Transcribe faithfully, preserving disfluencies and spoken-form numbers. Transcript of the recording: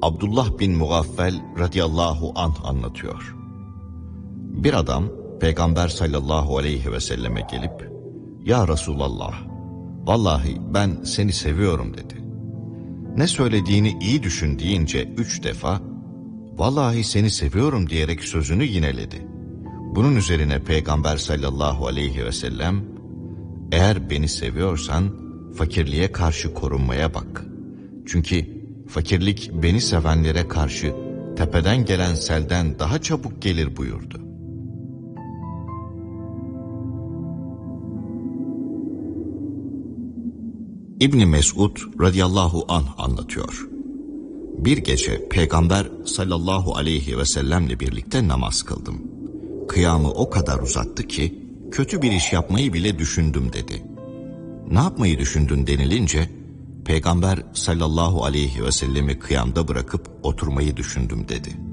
Abdullah bin Mugaffel radıyallahu anh anlatıyor. Bir adam Peygamber sallallahu aleyhi ve selleme gelip, "Ya Resulallah, vallahi ben seni seviyorum" dedi. Ne söylediğini iyi düşün deyince üç defa, "Vallahi seni seviyorum" diyerek sözünü yineledi. Bunun üzerine Peygamber sallallahu aleyhi ve sellem, "Eğer beni seviyorsan fakirliğe karşı korunmaya bak. Çünkü fakirlik beni sevenlere karşı tepeden gelen selden daha çabuk gelir" buyurdu. İbni Mesud radıyallahu anh anlatıyor. Bir gece Peygamber sallallahu aleyhi ve sellemle birlikte namaz kıldım. Kıyamı o kadar uzattı ki kötü bir iş yapmayı bile düşündüm dedi. Ne yapmayı düşündün denilince Peygamber sallallahu aleyhi ve sellemi kıyamda bırakıp oturmayı düşündüm dedi.